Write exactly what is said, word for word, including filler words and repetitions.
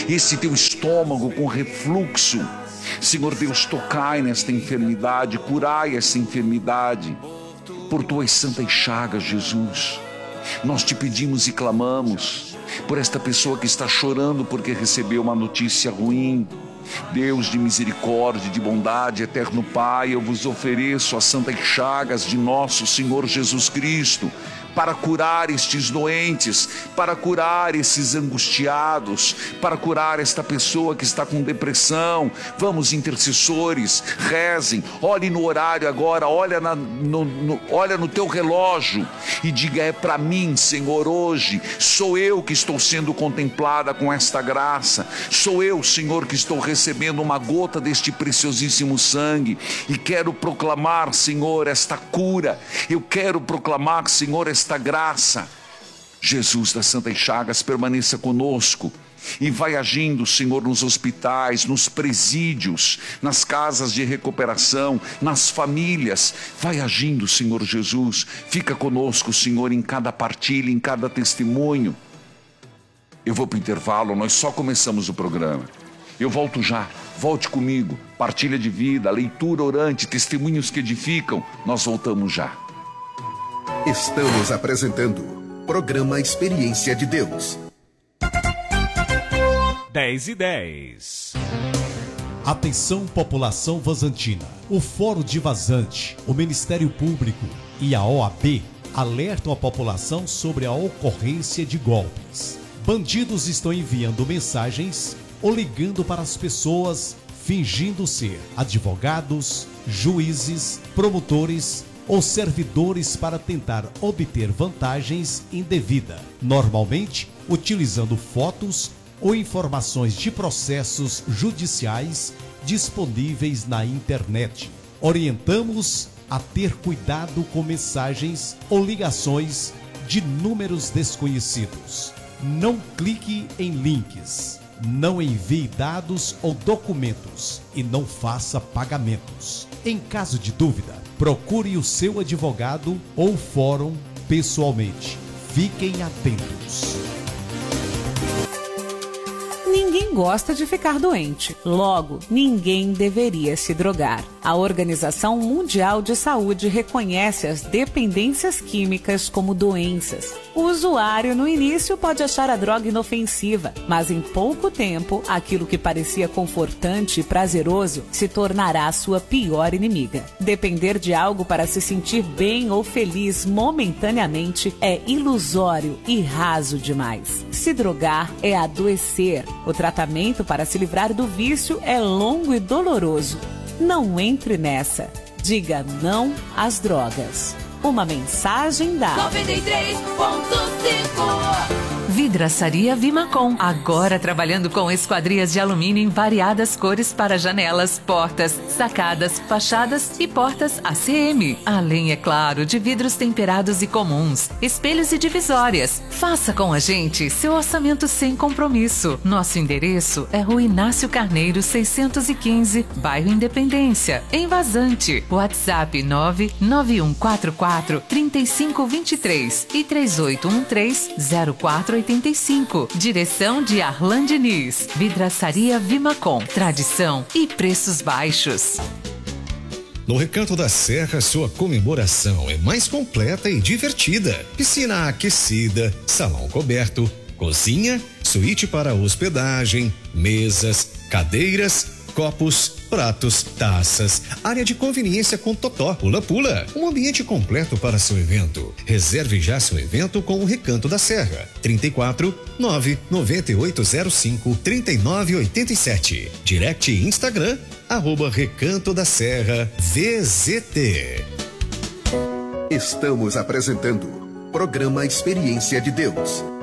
esse teu estômago com refluxo. Senhor Deus, tocai nesta enfermidade, curai essa enfermidade, por tuas santas chagas, Jesus. Nós te pedimos e clamamos por esta pessoa que está chorando porque recebeu uma notícia ruim. Deus de misericórdia, de bondade, eterno Pai, eu vos ofereço as santas chagas de nosso Senhor Jesus Cristo, para curar estes doentes, para curar esses angustiados, para curar esta pessoa que está com depressão. Vamos, intercessores, rezem, olhe no horário agora, olha, na, no, no, olha no teu relógio e diga: é para mim, Senhor, hoje, sou eu que estou sendo contemplada com esta graça, sou eu, Senhor, que estou recebendo uma gota deste preciosíssimo sangue e quero proclamar, Senhor, esta cura, eu quero proclamar, Senhor, esta esta graça. Jesus das Santas Chagas, permaneça conosco e vai agindo, Senhor, nos hospitais, nos presídios, nas casas de recuperação, nas famílias. Vai agindo, Senhor Jesus. Fica conosco, Senhor, em cada partilha, em cada testemunho. Eu vou para o intervalo, nós só começamos o programa. Eu volto já, volte comigo. Partilha de vida, leitura orante, testemunhos que edificam. Nós voltamos já. Estamos apresentando Programa Experiência de Deus. dez e dez. Atenção, população vazantina. O Fórum de Vazante, o Ministério Público e a O A B alertam a população sobre a ocorrência de golpes. Bandidos estão enviando mensagens ou ligando para as pessoas fingindo ser advogados, juízes, promotores ou servidores para tentar obter vantagens indevidas, normalmente utilizando fotos ou informações de processos judiciais disponíveis na internet. Orientamos a ter cuidado com mensagens ou ligações de números desconhecidos. Não clique em links, não envie dados ou documentos e não faça pagamentos. Em caso de dúvida, procure o seu advogado ou fórum pessoalmente. Fiquem atentos. Ninguém gosta de ficar doente. Logo, ninguém deveria se drogar. A Organização Mundial de Saúde reconhece as dependências químicas como doenças. O usuário, no início, pode achar a droga inofensiva, mas em pouco tempo, aquilo que parecia confortante e prazeroso se tornará sua pior inimiga. Depender de algo para se sentir bem ou feliz momentaneamente é ilusório e raso demais. Se drogar é adoecer. O tratamento para se livrar do vício é longo e doloroso. Não entre nessa. Diga não às drogas. Uma mensagem da noventa e três ponto cinco. Vidraçaria Vimacom, agora trabalhando com esquadrias de alumínio em variadas cores para janelas, portas, sacadas, fachadas e portas A C M. Além, é claro, de vidros temperados e comuns, espelhos e divisórias. Faça com a gente seu orçamento sem compromisso. Nosso endereço é Rua Inácio Carneiro, seiscentos e quinze, bairro Independência, em Vazante. WhatsApp nove nove um quatro quatro, três cinco dois três e três oito um três, zero quatro oito cinco. Direção de Arlan Diniz. Vidraçaria Vimacom. Tradição e preços baixos. No Recanto da Serra, sua comemoração é mais completa e divertida. Piscina aquecida, salão coberto, cozinha, suíte para hospedagem, mesas, cadeiras, copos, pratos, taças, área de conveniência com totó, pula-pula, um ambiente completo para seu evento. Reserve já seu evento com o Recanto da Serra. trinta e quatro, nove nove oito zero cinco, trinta e nove oitenta e sete. Direct Instagram, arroba Recanto da Serra V Z T. Estamos apresentando Programa Experiência de Deus.